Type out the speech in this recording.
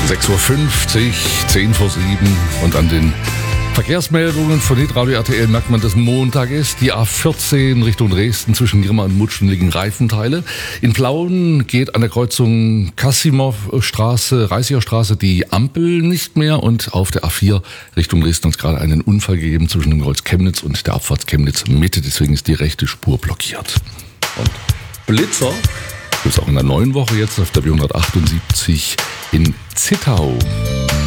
6.50 Uhr, 10 vor 7 und an den Verkehrsmeldungen von Hitradio RTL merkt man, dass Montag ist. Die A14 Richtung Dresden zwischen Grimma und Mutschen liegen Reifenteile. In Plauen geht an der Kreuzung Kasimowstraße, Reisigerstraße die Ampel nicht mehr und auf der A4 Richtung Dresden hat es gerade einen Unfall gegeben zwischen dem Kreuz Chemnitz und der Abfahrt Chemnitz Mitte. Deswegen ist die rechte Spur blockiert. Und Blitzer gibt es auch in der neuen Woche jetzt auf der B178 in Zittau.